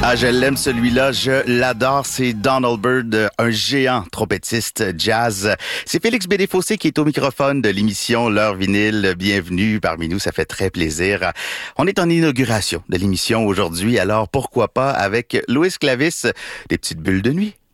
Ah, je l'aime celui-là, je l'adore, c'est Donald Byrd, un géant trompettiste jazz. C'est Félix Bédéfossé qui est au microphone de l'émission L'heure vinyle. Bienvenue parmi nous, ça fait très plaisir. On est en inauguration de l'émission aujourd'hui, alors pourquoi pas avec Louis Clavis, des petites bulles de nuit.